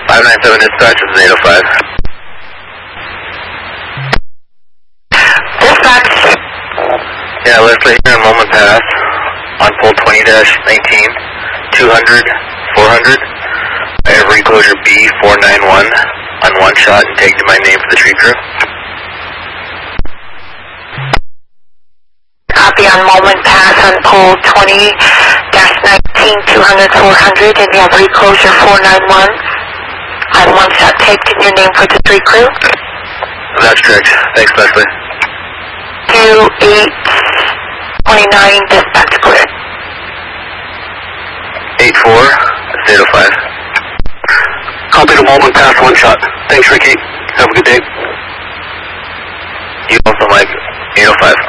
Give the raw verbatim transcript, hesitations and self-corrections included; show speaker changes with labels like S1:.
S1: five nine seven dispatch, this is eight oh five.
S2: Dispatch.
S1: Yeah, Leslie here in Moment Pass on pole twenty dash nineteen, two hundred, four hundred. I have reclosure B four nine one on one shot and tagged my name for the tree crew.
S2: Copy on Moment Pass on pole twenty dash nineteen, two hundred, four hundred, and you have reclosure four nine one on one shot taped in your name for the tree crew.
S1: That's correct. Thanks, Leslie.
S2: two eight twenty-nine, dispatch clear.
S1: eight four, eight oh five.
S3: Copy to Moment Pass, one shot. Thanks, Ricky. Have a good day.
S1: You also, Mike, eight oh five.